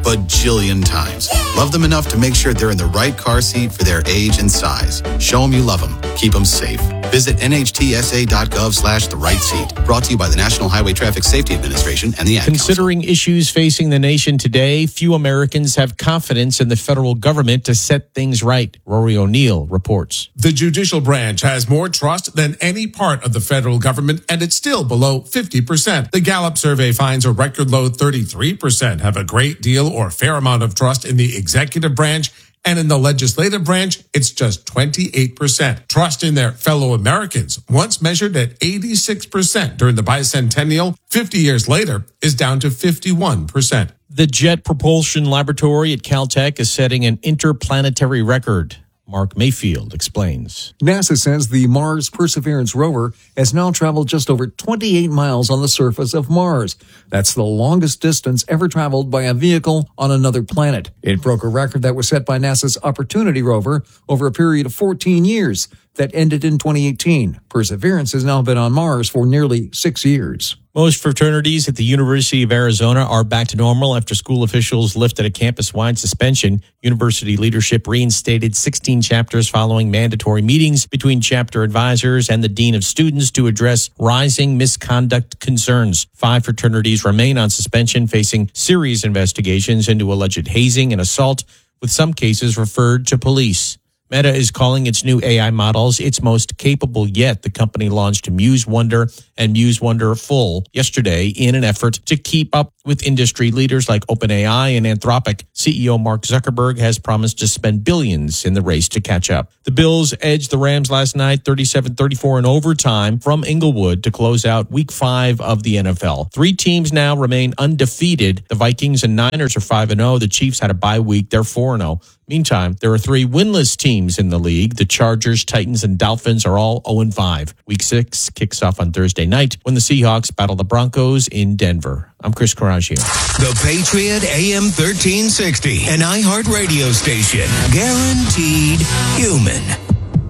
bajillion times. Love them enough to make sure they're in the right car seat for their age and size. Show them you love them. Keep them safe. Visit nhtsa.gov/the-right-seat. Brought to you by the National Highway Traffic Safety Administration and the Ad Considering issues facing the nation today, few Americans have confidence in the federal government to set things right. Rory O'Neill reports. The judicial branch has more trust than any part of the federal government, and it's still below 50%. The Gallup survey finds a record low 33% have a great deal or fair amount of trust in the executive branch. And in the legislative branch, it's just 28%. Trust in their fellow Americans, once measured at 86% during the bicentennial, 50 years later, is down to 51%. The Jet Propulsion Laboratory at Caltech is setting an interplanetary record. Mark Mayfield explains. NASA says the Mars Perseverance rover has now traveled just over 28 miles on the surface of Mars. That's the longest distance ever traveled by a vehicle on another planet. It broke a record that was set by NASA's Opportunity rover over a period of 14 years that ended in 2018. Perseverance has now been on Mars for nearly 6 years. Most fraternities at the University of Arizona are back to normal after school officials lifted a campus-wide suspension. University leadership reinstated 16 chapters following mandatory meetings between chapter advisors and the dean of students to address rising misconduct concerns. 5 fraternities remain on suspension, facing serious investigations into alleged hazing and assault, with some cases referred to police. Meta is calling its new AI models its most capable yet. The company launched Muse Wonder and Muse Wonder Full yesterday in an effort to keep up with industry leaders like OpenAI and Anthropic. CEO Mark Zuckerberg has promised to spend billions in the race to catch up. The Bills edged the Rams last night 37-34 in overtime from Inglewood to close out Week 5 of the NFL. 3 teams now remain undefeated. The Vikings and Niners are 5-0. The Chiefs had a bye week. They're 4-0. Meantime, there are 3 winless teams in the league. The Chargers, Titans, and Dolphins are all 0-5. Week 6 kicks off on Thursday night when the Seahawks battle the Broncos in Denver. I'm Chris Coraggio. The Patriot AM 1360, an iHeart radio station. Guaranteed human.